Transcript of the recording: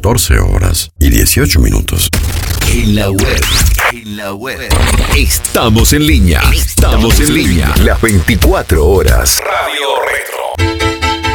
14 horas y 18 minutos. En la web. Estamos en línea. Las 24 horas. Radio